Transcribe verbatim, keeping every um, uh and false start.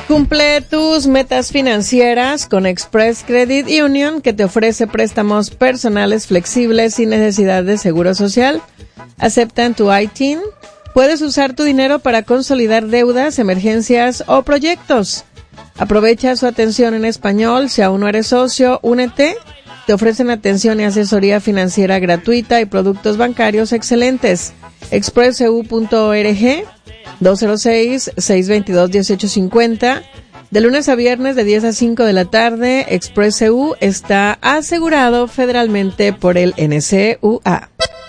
Cumple tus metas financieras con Express Credit Union, que te ofrece préstamos personales flexibles sin necesidad de seguro social. Aceptan tu I T I N. Puedes usar tu dinero para consolidar deudas, emergencias o proyectos. Aprovecha su atención en español. Si aún no eres socio, únete. Te ofrecen atención y asesoría financiera gratuita y productos bancarios excelentes. express e u punto org, dos cero seis, seis dos dos, uno ocho cinco cero. De lunes a viernes de diez a cinco de la tarde, Express E U está asegurado federalmente por el N C U A.